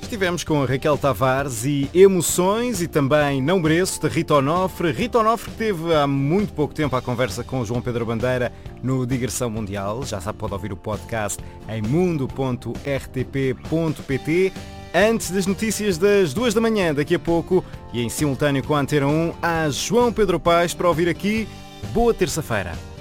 Estivemos com a Raquel Tavares e Emoções e também Não Mereço, de Rita Onofre. Rita Onofre que teve há muito pouco tempo a conversa com o João Pedro Bandeira no Digressão Mundial. Já sabe, pode ouvir o podcast em mundo.rtp.pt. Antes das notícias das 2 da manhã, daqui a pouco, e em simultâneo com a Antena 1, há João Pedro Paes para ouvir aqui. Boa terça-feira.